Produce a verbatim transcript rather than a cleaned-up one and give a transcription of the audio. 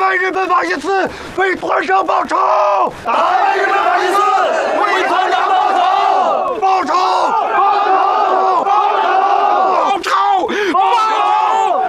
败日本法西斯，为团长报仇！打败